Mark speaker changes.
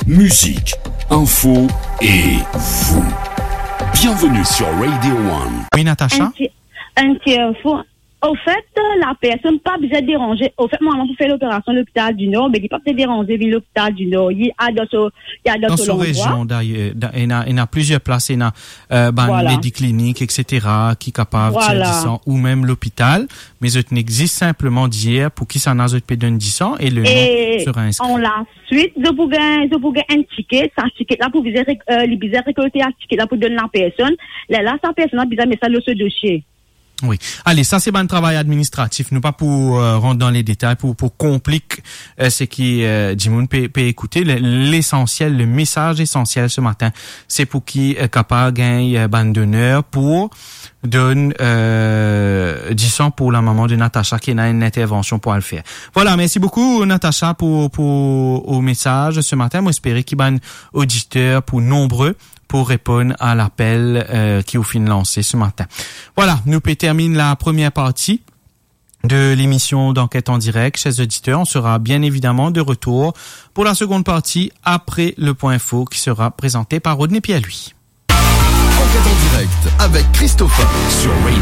Speaker 1: musique, info et vous. Bienvenue sur Radio One.
Speaker 2: Oui, Natacha?
Speaker 3: Un petit info. Au fait, la personne pas besoin de déranger. Au fait, moi, pour faire l'opération à l'hôpital du Nord, mais il pas besoin de déranger vers l'hôpital du Nord. Il y a d'autres
Speaker 2: régions, d'ailleurs, il y a plusieurs places, il y a
Speaker 3: voilà.
Speaker 2: Médiclinique, etc., qui est capable
Speaker 3: voilà.
Speaker 2: ou même l'hôpital, mais il existe simplement d'hier pour qui s'en a peut donner 10 ans et le nom sera inscrit.
Speaker 3: En la suite, je pourrais un ticket, ça ticket là pour viser, les bizarres récolter un ticket là pour donner la personne. Là, sa personne a besoin de mettre ça dans ce dossier.
Speaker 2: Oui. Allez, ça c'est un travail administratif. Nous pas pour rentrer dans les détails, pour compliquer ce qui Jimoun peut écouter. L'essentiel, le message essentiel ce matin, c'est pour qui est capable de gagner bande d'honneur pour donner 10 ans pour la maman de Natacha qui a une intervention pour le faire. Voilà, merci beaucoup Natacha pour au message ce matin. Moi j'espère qu'il y a un auditeur pour nombreux pour répondre à l'appel qui est au fin lancé ce matin. Voilà, nous terminons la première partie de l'émission d'enquête en direct. Chers auditeurs, on sera bien évidemment de retour pour la seconde partie après le point info qui sera présenté par Rodney Pierre-Louis.
Speaker 1: Enquête en direct avec Christopher sur Radio